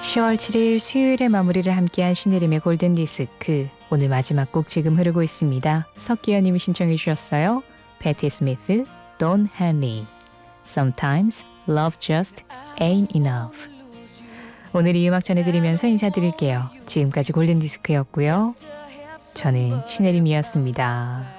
10월 7일 수요일에 마무리를 함께한 신혜림의 골든디스크. 오늘 마지막 곡 지금 흐르고 있습니다. 석기현님이 신청해 주셨어요. 패티 스미스, Don Henley. Sometimes love just ain't enough. 오늘 이 음악 전해드리면서 인사드릴게요. 지금까지 골든디스크였고요. 저는 신혜림이었습니다.